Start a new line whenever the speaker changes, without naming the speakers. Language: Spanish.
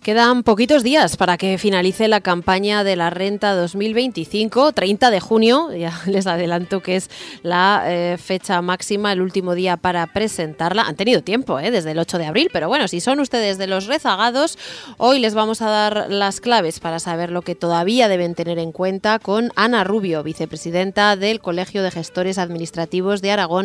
Quedan poquitos días para que finalice la campaña de la Renta 2025, 30 de junio, ya les adelanto que es la fecha máxima, el último día para presentarla. Han tenido tiempo, desde el 8 de abril, pero bueno, si son ustedes de los rezagados, hoy les vamos a dar las claves para saber lo que todavía deben tener en cuenta con Ana Rubio, vicepresidenta del Colegio de Gestores Administrativos de Aragón.